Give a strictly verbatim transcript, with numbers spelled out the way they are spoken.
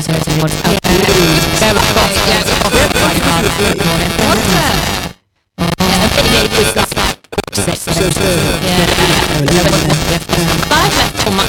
so if anyone's out there, there we go. Yeah, what's that? Yeah, maybe it's like six. Yeah.